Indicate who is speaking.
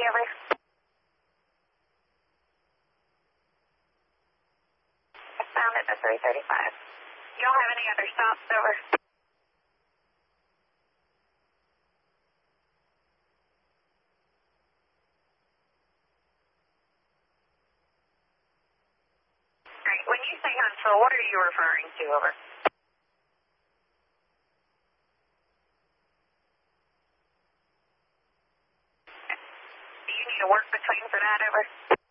Speaker 1: over. I found it at 335. Y'all have any other stops, over? Great. When you say Huntsville, what are you referring to, over? Do you need to work between for that, over?